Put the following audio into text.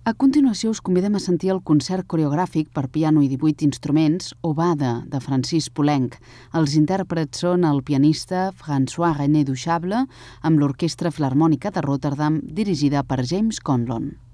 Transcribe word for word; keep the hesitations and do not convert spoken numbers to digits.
A continuació us convidem a sentir el concert coreogràfic per piano i divuit instruments Ovada, de Francis Poulenc. Els intèrprets són el pianista François-René Duchâble amb l'Orquestra Filharmònica de Rotterdam, dirigida per James Conlon.